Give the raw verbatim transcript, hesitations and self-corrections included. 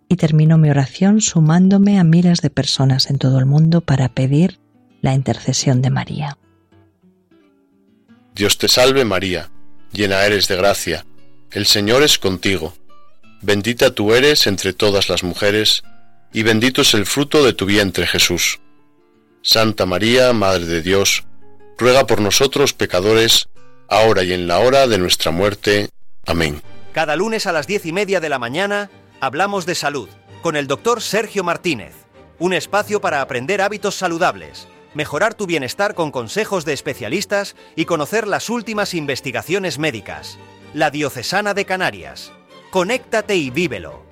y termino mi oración sumándome a miles de personas en todo el mundo para pedir la intercesión de María. Dios te salve María, llena eres de gracia, el Señor es contigo. Bendita tú eres entre todas las mujeres, y bendito es el fruto de tu vientre Jesús. Santa María, Madre de Dios, ruega por nosotros pecadores, ahora y en la hora de nuestra muerte. Amén. Cada lunes a las diez y media de la mañana hablamos de salud con el doctor Sergio Martínez. Un espacio para aprender hábitos saludables, mejorar tu bienestar con consejos de especialistas y conocer las últimas investigaciones médicas. La Diocesana de Canarias. Conéctate y vívelo.